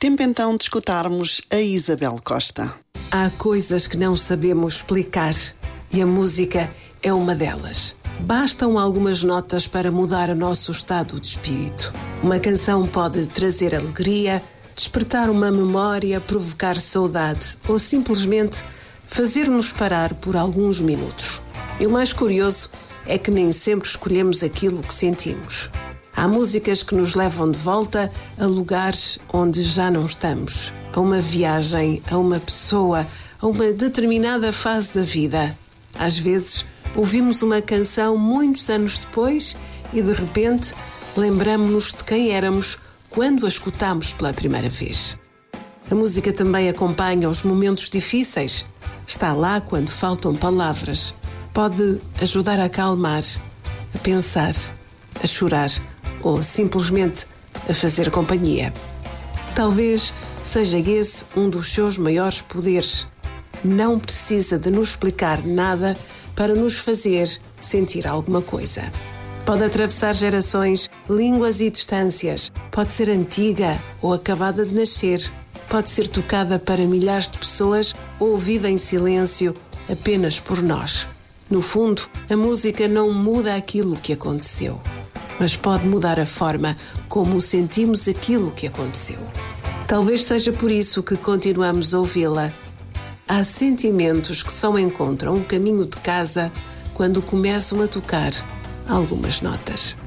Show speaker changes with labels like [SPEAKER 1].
[SPEAKER 1] Tempo então de escutarmos a Isabel Costa.
[SPEAKER 2] Há coisas que não sabemos explicar e a música é uma delas. Bastam algumas notas para mudar o nosso estado de espírito. Uma canção pode trazer alegria, despertar uma memória, provocar saudade ou simplesmente fazer-nos parar por alguns minutos. E o mais curioso é que nem sempre escolhemos aquilo que sentimos. Há músicas que nos levam de volta a lugares onde já não estamos, a uma viagem, a uma pessoa, a uma determinada fase da vida. Às vezes, ouvimos uma canção muitos anos depois e, de repente, lembramos-nos de quem éramos quando a escutámos pela primeira vez. A música também acompanha os momentos difíceis. Está lá quando faltam palavras. Pode ajudar a acalmar, a pensar, a chorar ou simplesmente a fazer companhia. Talvez seja esse um dos seus maiores poderes. Não precisa de nos explicar nada para nos fazer sentir alguma coisa. Pode atravessar gerações, línguas e distâncias. Pode ser antiga ou acabada de nascer. Pode ser tocada para milhares de pessoas ou ouvida em silêncio apenas por nós. No fundo, a música não muda aquilo que aconteceu, mas pode mudar a forma como sentimos aquilo que aconteceu. Talvez seja por isso que continuamos a ouvi-la. Há sentimentos que só encontram o caminho de casa quando começam a tocar algumas notas.